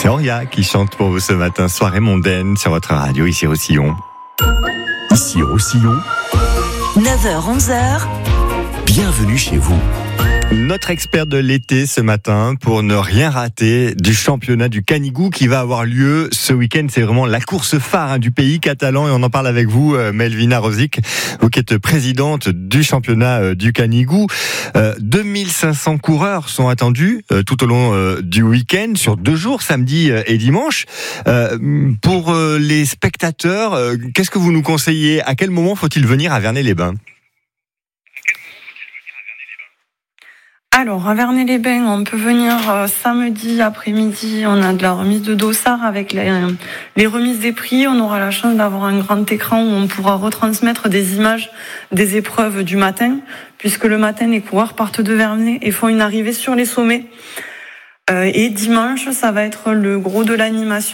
C'est Auria qui chante pour vous ce matin. Soirée mondaine sur votre radio, ici au Roussillon. Ici au Roussillon, 9h-11h, bienvenue chez vous. Notre expert de l'été ce matin pour ne rien rater du championnat du Canigou qui va avoir lieu ce week-end. C'est vraiment la course phare du pays catalan et on en parle avec vous, Melvina Rosic, vous qui êtes présidente du championnat du Canigou. 2500 coureurs sont attendus tout au long du week-end sur 2 jours, samedi et dimanche. Pour les spectateurs, qu'est-ce que vous nous conseillez? À quel moment faut-il venir à Vernet-les-Bains? Alors, à Vernet-les-Bains, on peut venir samedi après-midi. On a de la remise de dossard avec les remises des prix. On aura la chance d'avoir un grand écran où on pourra retransmettre des images des épreuves du matin, puisque le matin, les coureurs partent de Vernet et font une arrivée sur les sommets. Et dimanche, ça va être le gros de l'animation.